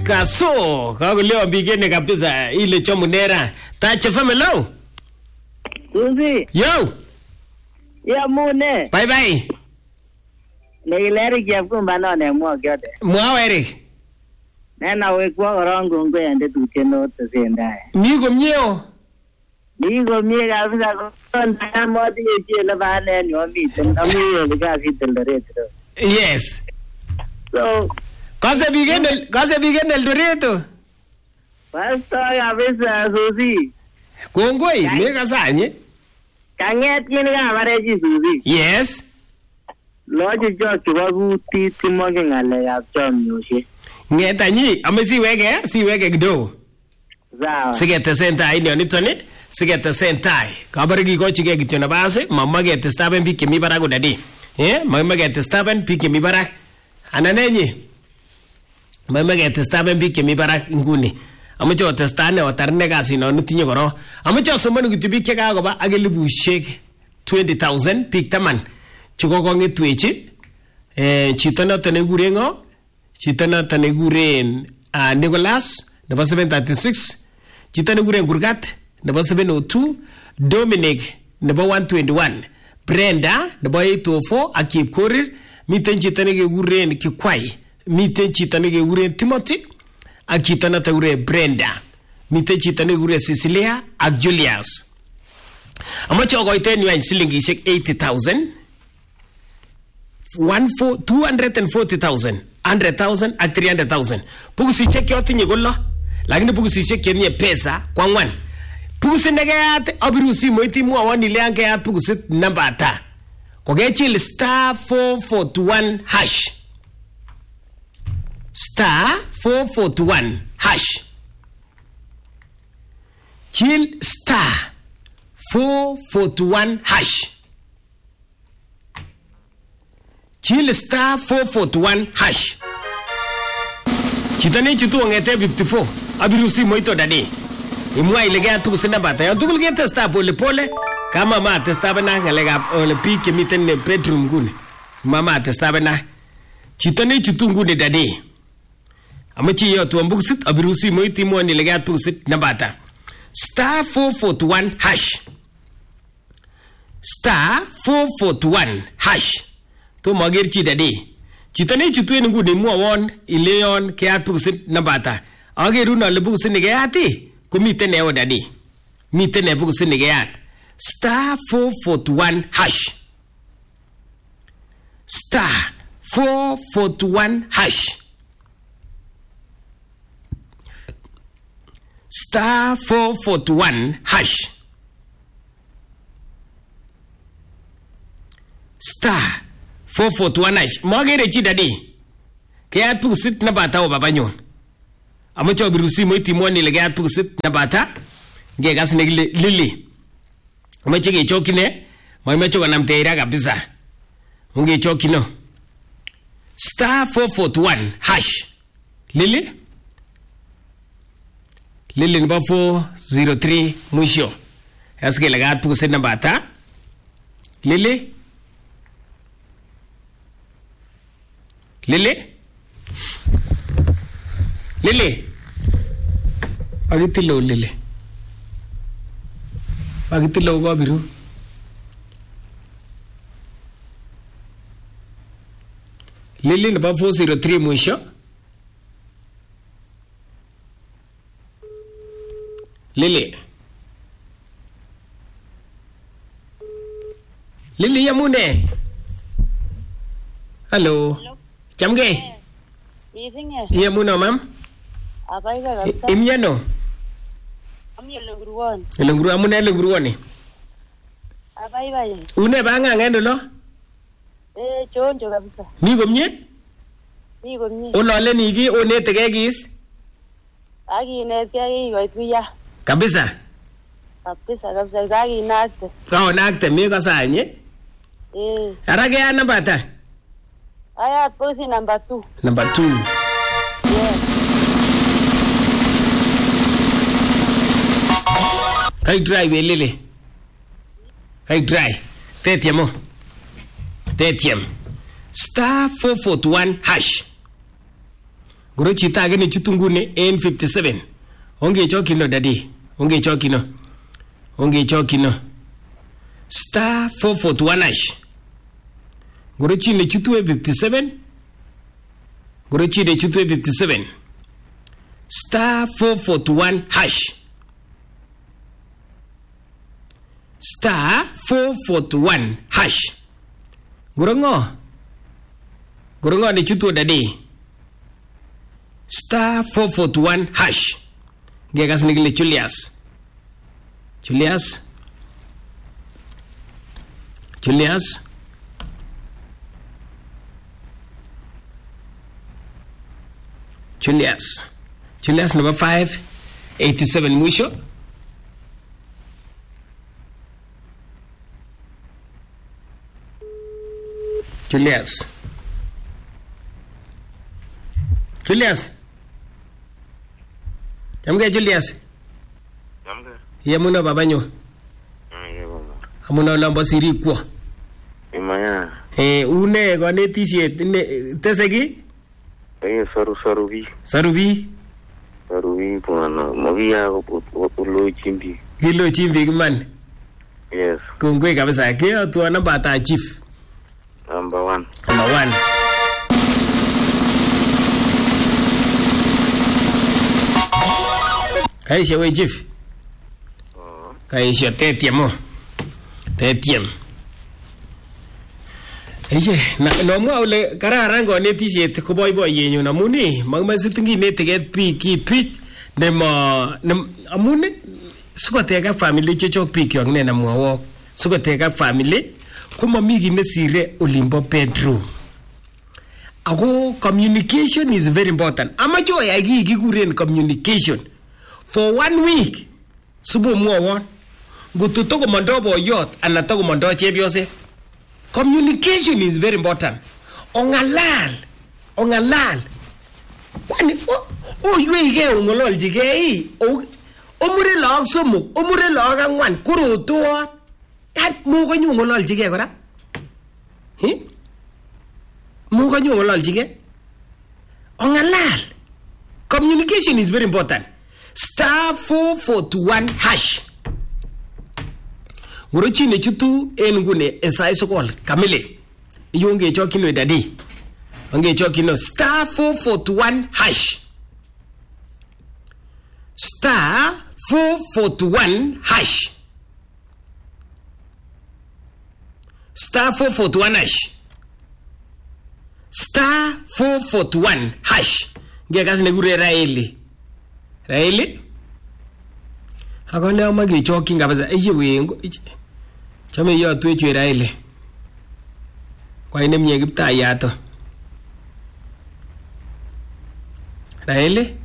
Kaso kakuleo bigene kabisa ile chomunera tache famelo Susi yo ya mune bye bye Negileri kiapkumba none mwa kyote mwawere nena wekwa korongo ngo yande tuteno tesendae mi komnyeo Digo mie kabisa konda modi yechele bane ni omiten amiye kasi teldereto yes so kase bigene Eldoreto Pastor kabisa Susi kongoi mega sanye kanget yin kabarechi Susi yes loje jok chebo kutit kimoke ngalekab chomyosiek ngetanyi ame siwege kidogo sawa siketesen tai nitoni siketesen tai kabare kikochige kityo nabas mama ketestaben biik chemi barak udadi mama ketestaben biik chemi barak ananenyi mama ketestaben biik chemi barak nguni amuche otestane otarne kasino nitinye koro amuche osomonu kityo biik chekakoba ak elibushek 20,000 biik 10 chekokong'etwechi chito noton nekikuren ng'o chito noton nekikuren Nicholas nebo 736 chito nekikuren Kurgat nebo 702 Dominic nebo 121 Brenda nebo 804 ak Chepkorir miten chito nekekuren Kikwai miten chito nekekuren Timothy ak chito noton nekikuren Brenda miten chito nekikuren Cecilia ak Julius amoche okoiten yu any silingishek 80,000 240,000 100,000 ak 300,000 pukusishek chotinye ko lo lakini pukusishek chetinye pesa ko 4 pukusit nekeyat abiru simoit imwowon ile yan keyat pukusit namba ata kokechil *441 hash *441 hash chil *441 hash chil *441 hash chito nechutu ong'ete 54 abiru simoit odadi imwa ile keyat pukusit namba ata yon tugul ketesta pole pole kama ma testabena ngalekab biik chemiten bedroom nguni mama testabena chito nechutu nguni dadi amoche iyotwon pukusit abiru simoit imwon ile keyat pukusit namba ata *441 hash *441 hash tomo aker chi dadi chito nechutu en nguni mwowon ile yon keyat pukusit namba ata akerun ale pukusit nekeyat komiten eo dadi miten pukusit nekeyat *441 hash *441 hash *441 hash *441 hash magere chi dadi keyat pukusit namba ata o babanyon amoche obiru simoit imwon ile keyat pukusit namba ata ngekas nekile Lily amoche kechokine moimoche konam teira kabisa ongechokino *441 hash Lily nebo 403 mwisho asikele keyat pukusit namba ata Lily Pagitilo Lily Pagitilo gobiru Lily nebo 403 mwisho Lily yamune Hello Chamge Misinge yamuno mam Abaiga kabisa Imyano Ami lenguruan Lenguru amune lenguruani Abaiga Une banga ngendo lo chonjo kabisa Mi komye Olole niki onetege kis Akinetgei koituya Kabisa kabisa kakinakte kaonakte mi kasanye Ara keyat namba ata ayat pukusit number 2 Number 2 Kai drive Lily Kai drive Tetiamo Tetiam *441 hash Ngoro chito age ne chutu nguni en 57. Ongechokino dadi. Ongechokino. Star 441 hash. Ngoro chi ne chutu 57. Ngoro chi ne chutu 57. Star 441 hash. Star 441 hash. Ngoro ne chutu dadi. Star 441 hash. Gegas nigile Julius. Julius number 587 mwisho. Julius. Jamge Julius. Yamuna babanyo. Amuna lamba siri kwa. Imaya. Une konetisiet teseki? Sarubi Bwana. Magia ulo chimbi. Kilo chimbi man. Yes. Kongwe kabisa. Kio tuwa namba ta chief. Number 1. Kaisha we chief. Kaisha tetiem. No mwa ole kararan konetisiet ko boiboiyenyu amun magimoe tinginetege biik pitch amun sikoteka family chechok biik yok ne namwowok sikoteka family komomi kit nesire olimbo bedroom. Ako communication is very important. Amache oyai kii kikuren communication for 1 week. Subo mwowon ngoto tokomondo boyot anan tokomondo chepyoset. Communication is very important. Ongalal. Wani oyweige ongololjige omure log somok, omure log angwan kurutuon. Tat mukonyu ngololjige kora. Mukonyu ngololjige. Ongalal. Communication is very important. Star 441 hash. Ngorochi ne chutu ngune esai sokol kamile. Yonge chokino dadi. Onge chokino star 441 hash. Star 441 hash. Star 441 hash. Star 441 hash. Gekas ne gure Raeli. Akole amage choking kabisa. Wengo. Chame yo twechwe Raeli. Kwa ine mye Kiptayato. Raeli?